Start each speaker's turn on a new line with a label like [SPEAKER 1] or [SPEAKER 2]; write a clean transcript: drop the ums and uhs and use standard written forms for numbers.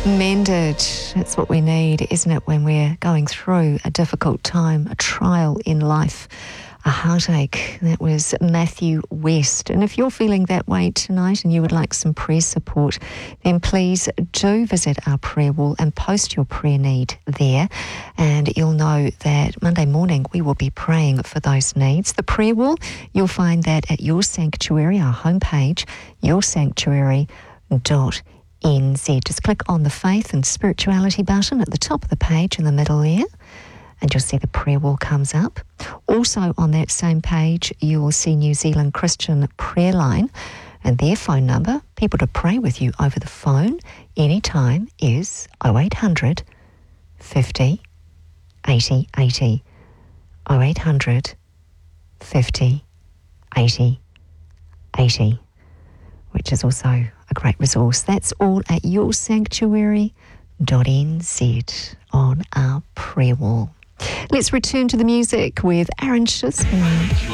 [SPEAKER 1] Mended. It's what we need, isn't it, when we're going through a difficult time, a trial in life, a heartache. That was Matthew West. And if you're feeling that way tonight and you would like some prayer support, then please do visit our prayer wall and post your prayer need there. And you'll know that Monday morning we will be praying for those needs. The prayer wall, you'll find that at Your Sanctuary, our homepage, yoursanctuary.nz. Just click on the Faith and Spirituality button at the top of the page in the middle there, and you'll see the prayer wall comes up. Also on that same page, you will see New Zealand Christian Prayer Line, and their phone number, people to pray with you over the phone anytime, is 0800 50 80 80. 0800 50 80 80, which is also a great resource. That's all at yoursanctuary.nz on our prayer wall. Let's return to the music with Aaron Shisman.